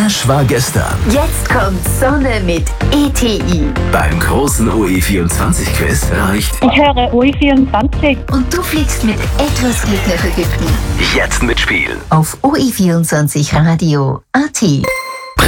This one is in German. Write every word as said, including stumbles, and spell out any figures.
Flash war gestern. Jetzt kommt Sonne mit E T I. Beim großen O E vierundzwanzig Quiz reicht Ich höre O E vierundzwanzig. Und du fliegst mit etwas Glück nach Ägypten. jetzt mitspielen. Auf O E vierundzwanzig Radio Punkt A T.